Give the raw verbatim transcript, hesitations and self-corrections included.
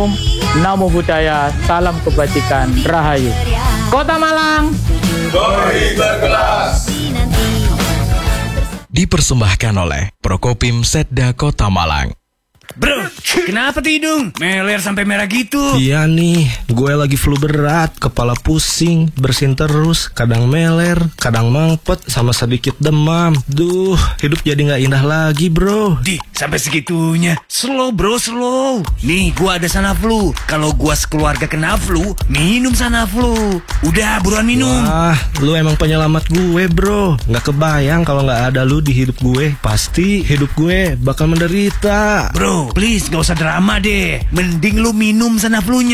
minum. Namo Buddhaya, salam kebajikan, Rahayu. Kota Malang Gori berkelas. Dipersembahkan oleh Prokopim Setda Kota Malang. Bro, kenapa tuh hidung? Meler sampai merah gitu. Iya nih, gue lagi flu berat, kepala pusing, bersin terus, kadang meler, kadang mangpet, sama sedikit demam. Duh, hidup jadi gak indah lagi bro. Di, sampai segitunya. Slow bro, slow. Nih, gua ada Sanaflu. Kalau gua sekeluarga kena flu, minum Sanaflu. Udah, buruan minum. Wah, lu emang penyelamat gue bro. Gak kebayang kalau gak ada lu di hidup gue. Pasti hidup gue bakal menderita. Bro, please gak usah drama deh. Mending lu minum Sanaflunya.